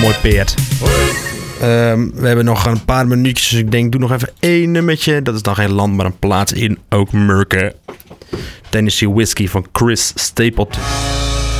mooi peert. We hebben nog een paar minuutjes, dus ik denk, doe nog even 1 nummertje. Dat is dan geen land, maar een plaats in Oakmurken. Tennessee Whiskey van Chris Stapleton.